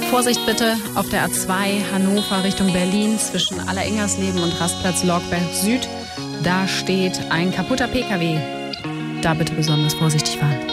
Vorsicht bitte auf der A2 Hannover Richtung Berlin zwischen Allerengersleben und Rastplatz Lorgberg Süd. Da steht ein kaputter PKW. Da bitte besonders vorsichtig fahren.